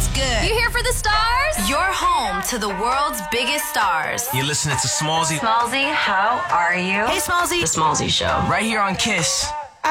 What's good? You here for the stars? You're home to the world's biggest stars. You're listening to Smallzy. Smallzy, how are you? Hey, Smallzy. The Smallzy Show. Right here on KISS.